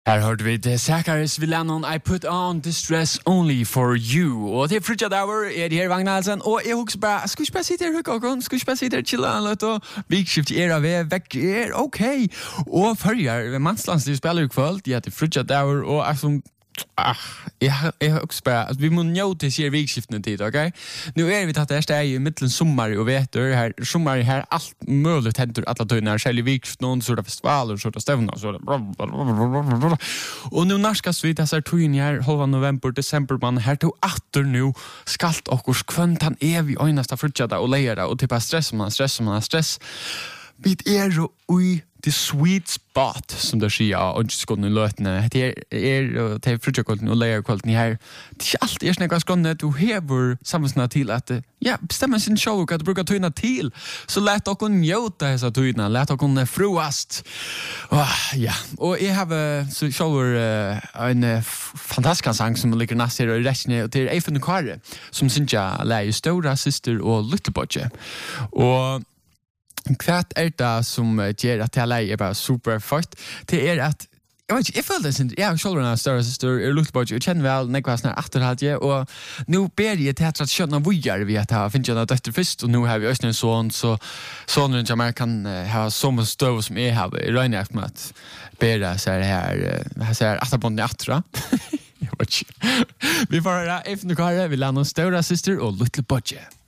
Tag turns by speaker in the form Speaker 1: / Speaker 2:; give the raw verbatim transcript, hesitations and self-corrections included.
Speaker 1: Her hørte vi det Zacharias Villanon, I put on this dress only for you. Og til Fridtja Dauer er det her Vagnalsen, og jeg husker bare, skal vi ikke bare sitte her, Hukkåkon? Skal vi ikke bare sitte her, chilla litt, og vikskift er av vekk er ok. Og førjer, mannslandsliv spiller jo kvöld, ja, til Fridtja Dauer, og er som Ah, jeg har også bare, altså, vi må njøte sier vikskiftende tid, ok? Nå er vi tatt det steg i middelen sommer og veter, her, sommer her alt mulig henter alle tøyene, her selv i vikskiftene, så er det festivaler, så er det stevner, så er det blablabla. Og nå narskast vi disse tøyene her, halva november, desember, man her til atter nå, skalt okkurs kvønt han evig øyneste frutjada og leira, og typ av stress, man stress, man stress. Vi er jo ui the sweet spot, som det sier av ønskeskolen i løtene. Det er, er til frutjakkolten og leierkolten her. Det er ikke alltid er snakket skånne, du hever samfunnsene til at, ja, bestemmer sin show, at du bruker tøyene til. Så let dere njøte disse tøyene, let dere fruast. Oh, ja, og jeg har så sjåver uh, en uh, fantastisk sang som ligger næst her og resten, og det er Eifen og Kare, som synes jeg leier Stora Syster og Little Budget. Og Kvart er det som gjør at det er bare super fort, det er at jeg vet ikke, jeg føler det sin, jeg har selv en større søster, jeg lukter på ikke, og kjenner vel nekva sånn her atterhalde, og nå ber jeg til at jeg skjønner vujer vi at jeg finner en døtter først, og nå har vi også en sånn, så sånn rundt jeg kan ha så mye støv som jeg har, jeg regner efter med at ber jeg så her, jeg ser atterbånden i attra. Jeg vet ikke. Vi får høre Eifen og Kare, vi lander Stora Syster og Little Budget.